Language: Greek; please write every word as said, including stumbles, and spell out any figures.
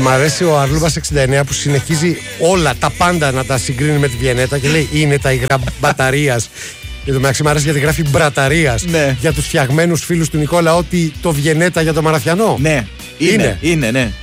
Μ' αρέσει ο Αρλούμπας εξήντα εννέα που συνεχίζει όλα τα πάντα να τα συγκρίνει με τη Βιενέτα και λέει είναι τα υγρά μπαταρίας. Και το μεταξύ μου αρέσει γιατί γράφει μπραταρίας ναι. για τους φτιαγμένους φίλους του Νικόλα ότι το Βιενέτα για το Μαραθιανό. Ναι, είναι, είναι, είναι, ναι.